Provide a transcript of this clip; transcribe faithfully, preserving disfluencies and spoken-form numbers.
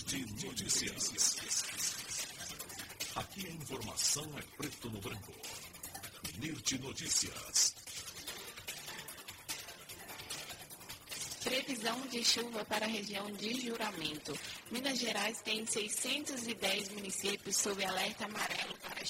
Nirt Notícias. Aqui a informação é preto no branco. Nirt Notícias. Previsão de chuva para a região de Juramento. Minas Gerais tem seiscentos e dez municípios sob alerta amarelo para